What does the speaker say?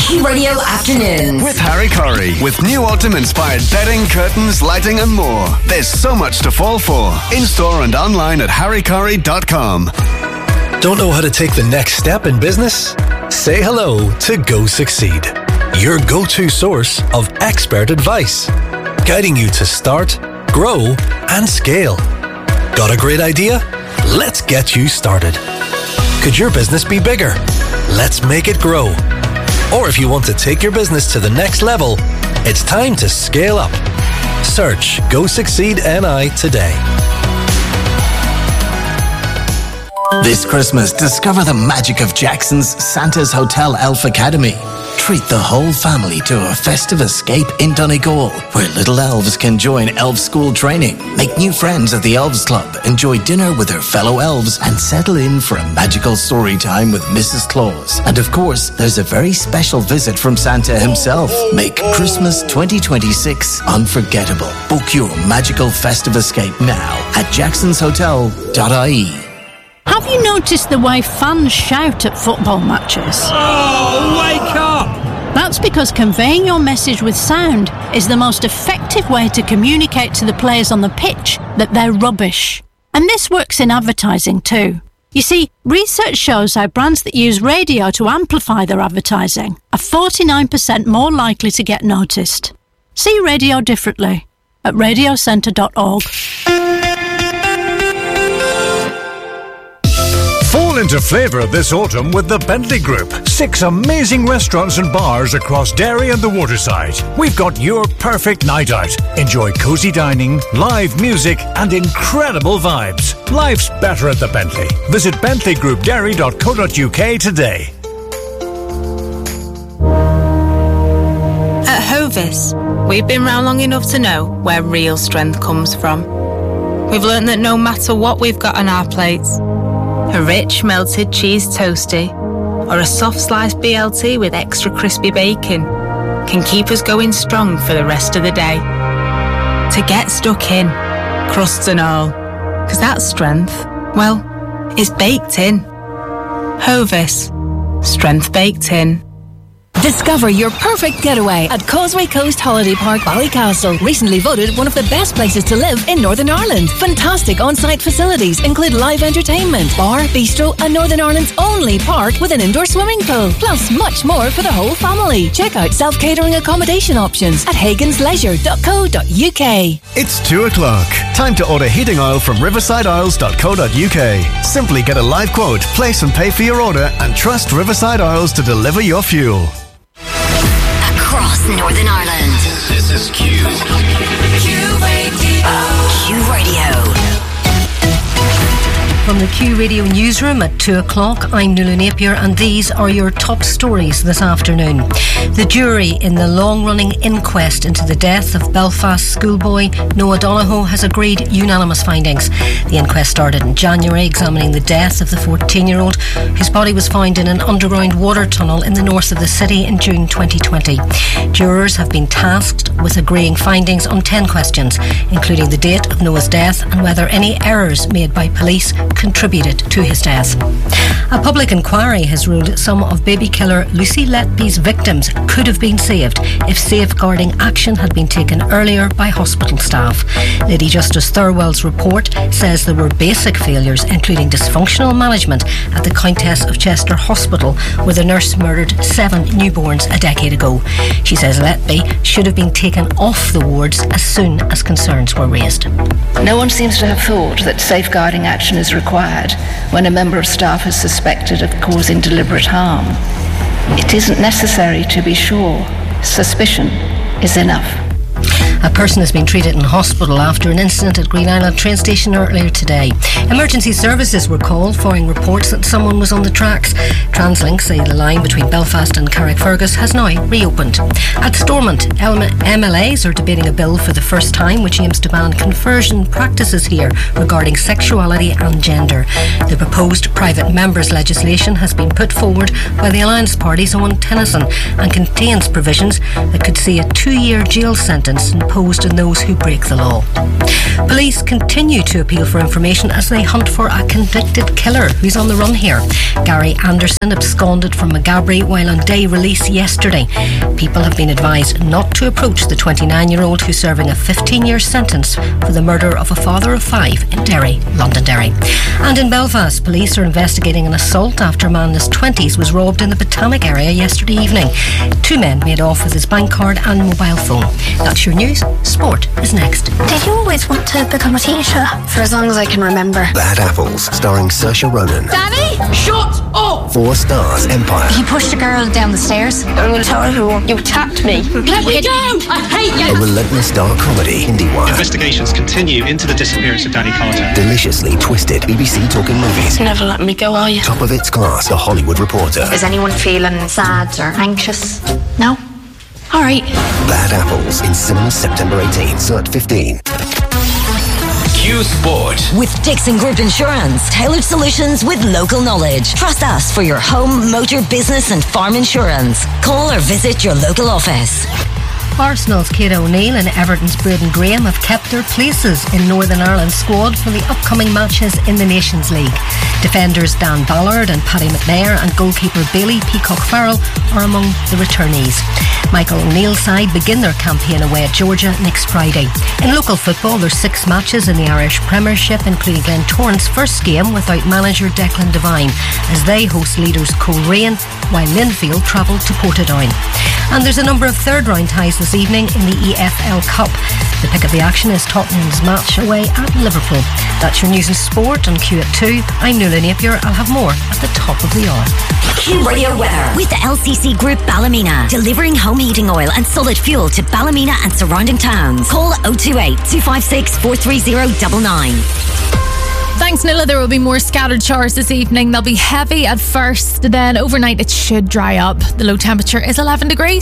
Q Radio Afternoons with Harry Curry. With new autumn-inspired bedding, curtains, lighting and more. There's so much to fall for. In-store and online at harrycurry.com. Don't know how to take the next step in business? Say hello to Go Succeed, your go-to source of expert advice, guiding you to start, grow and scale. Got a great idea? Let's get you started. Could your business be bigger? Let's make it grow. Or if you want to take your business to the next level, it's time to scale up. Search Go Succeed NI today. This Christmas, discover the magic of Jackson's Santa's Hotel Elf Academy. Treat the whole family to a festive escape in Donegal, where little elves can join elf school training, make new friends at the Elves Club, enjoy dinner with their fellow elves, and settle in for a magical story time with Mrs. Claus. And of course, there's a very special visit from Santa himself. Make Christmas 2026 unforgettable. Book your magical festive escape now at jacksonshotel.ie. Have you noticed the way fans shout at football matches? Oh, wake up! That's because conveying your message with sound is the most effective way to communicate to the players on the pitch that they're rubbish. And this works in advertising too. You see, research shows how brands that use radio to amplify their advertising are 49% more likely to get noticed. See radio differently at radiocentre.org. Fall into flavour this autumn with the Bentley Group. 6 amazing restaurants and bars across Derry and the Waterside. We've got your perfect night out. Enjoy cosy dining, live music and incredible vibes. Life's better at the Bentley. Visit bentleygroupderry.co.uk today. At Hovis, we've been round long enough to know where real strength comes from. We've learnt that no matter what we've got on our plates, a rich melted cheese toasty or a soft sliced BLT with extra crispy bacon can keep us going strong for the rest of the day. To get stuck in, crusts and all, because that strength, well, is baked in. Hovis, strength baked in. Discover your perfect getaway at Causeway Coast Holiday Park, Ballycastle. Recently voted one of the best places to live in Northern Ireland. Fantastic on-site facilities include live entertainment, bar, bistro and Northern Ireland's only park with an indoor swimming pool. Plus much more for the whole family. Check out self-catering accommodation options at hagensleisure.co.uk. It's 2 o'clock. Time to order heating oil from riversideoils.co.uk. Simply get a live quote, place and pay for your order and trust Riverside Oils to deliver your fuel. across Northern Ireland. This is Q. Q Radio. Q Radio. From the Q Radio newsroom at 2 o'clock, I'm Nuala Napier and these are your top stories this afternoon. The jury in the long-running inquest into the death of Belfast schoolboy Noah Donohoe has agreed unanimous findings. The inquest started in January, examining the death of the 14-year-old. His body was found in an underground water tunnel in the north of the city in June 2020. Jurors have been tasked with agreeing findings on 10 questions, including the date of Noah's death and whether any errors made by police contributed to his death. A public inquiry has ruled some of baby killer Lucy Letby's victims could have been saved if safeguarding action had been taken earlier by hospital staff. Lady Justice Thirlwell's report says there were basic failures, including dysfunctional management at the Countess of Chester Hospital, where the nurse murdered 7 newborns a decade ago. She says Letby should have been taken off the wards as soon as concerns were raised. No one seems to have thought that safeguarding action is required when a member of staff is suspected of causing deliberate harm. It isn't necessary to be sure. Suspicion is enough. A person has been treated in hospital after an incident at Green Island train station earlier today. Emergency services were called following reports that someone was on the tracks. TransLink say the line between Belfast and Carrickfergus has now reopened. At Stormont, MLAs are debating a bill for the first time which aims to ban conversion practices here regarding sexuality and gender. The proposed private members legislation has been put forward by the Alliance Party's Owen Tennyson and contains provisions that could see a 2-year jail sentence and imposed on those who break the law. Police continue to appeal for information as they hunt for a convicted killer who's on the run here. Gary Anderson absconded from Maghaberry while on day release yesterday. People have been advised not to approach the 29-year-old who's serving a 15-year sentence for the murder of a father of 5 in Derry, Londonderry. And in Belfast, police are investigating an assault after a man in his 20s was robbed in the Potomac area yesterday evening. 2 men made off with his bank card and mobile phone. That's your news. Sport is next. Did you always want to become a teacher? For as long as I can remember. Bad Apples, starring Saoirse Ronan. Danny, shut up! 4 Stars Empire. He pushed a girl down the stairs. I'm going to tell everyone you attacked me. Let me down! I hate you! A relentless dark comedy. IndieWire. Investigations continue into the disappearance of Danny Carter. Deliciously twisted. BBC Talking Movies. Never let me go, are you? Top of its class. The Hollywood Reporter. Is anyone feeling sad or anxious? No? All right. Bad Apples in cinemas September 18. Cert 15. Q Sport. With Dixon Group Insurance. Tailored solutions with local knowledge. Trust us for your home, motor, business and farm insurance. Call or visit your local office. Arsenal's Kate O'Neill and Everton's Braden Graham have kept their places in Northern Ireland's squad for the upcoming matches in the Nations League. Defenders Dan Ballard and Paddy McNair and goalkeeper Bailey Peacock Farrell are among the returnees. Michael O'Neill's side begin their campaign away at Georgia next Friday. In local football, there's 6 matches in the Irish Premiership, including Glentoran's first game without manager Declan Devine, as they host leaders Coleraine, while Linfield travel to Portadown. And there's a number of third-round ties this evening in the EFL Cup. The pick of the action is Tottenham's match away at Liverpool. That's your news and sport on Q at 2. I'm Nuala Napier. I'll have more at the top of the hour. Q Radio weather with the LCC Group Ballymena, delivering home heating oil and solid fuel to Ballymena and surrounding towns. Call 028 256 43099. Thanks, Nuala. There will be more scattered showers this evening. They'll be heavy at first, then overnight it should dry up. The low temperature is 11 degrees.